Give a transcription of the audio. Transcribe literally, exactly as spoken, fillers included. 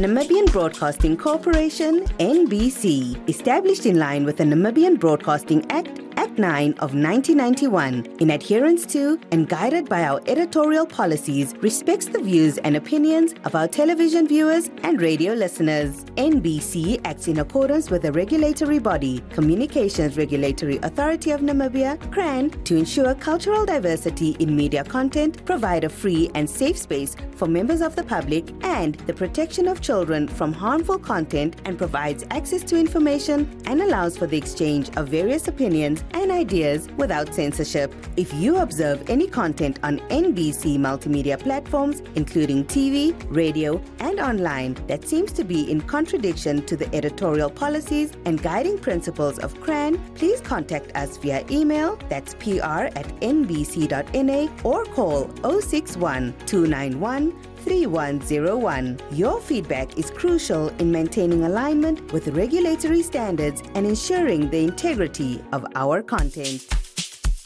Namibian Broadcasting Corporation, N B C, established in line with the Namibian Broadcasting Act, Act nine of nineteen ninety-one, in adherence to and guided by our editorial policies, respects the views and opinions of our television viewers and radio listeners. N B C acts in accordance with the regulatory body, Communications Regulatory Authority of Namibia, CRAN, to ensure cultural diversity in media content, provide a free and safe space for members of the public, and the protection of children from harmful content, and provides access to information and allows for the exchange of various opinions and ideas without censorship. If you observe any content on N B C multimedia platforms, including T V, radio, and online, that seems to be in contradiction to the editorial policies and guiding principles of CRAN, please contact us via email, that's pr at n b c dot n a, or call zero six one, two nine one, three one zero one. Your feedback is crucial in maintaining alignment with regulatory standards and ensuring the integrity of our content.